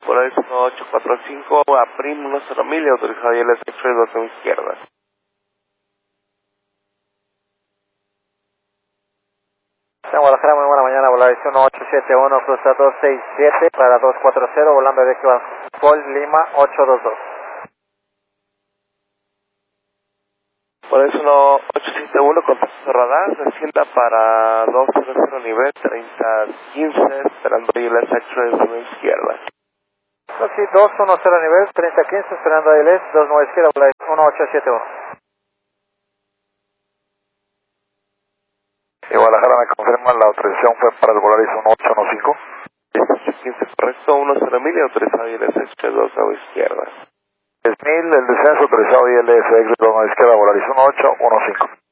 Polaris 1845 a Prim 10.000 y autorizado ILS X-Ray 12 izquierda. En Guadalajara, muy buena mañana, Polaris 1871, cruza 267 para 240, volando de Paul Lima 822. Polaris 1871, contacto radar, descienda para 200 nivel 3015, esperando ILS X-Ray 12 izquierda. Sí, 210 nivel 3015, esperando ILS 29 izquierda, Polaris 1871. Y Guadalajara me confirma, la autorización fue para el Polaris 1815. 15 correcto, 10.000 y autorizado ILS X-Ray 12 izquierda. 10.000, el descenso autorizado ILS X-Ray 12 izquierda, Polaris 1815.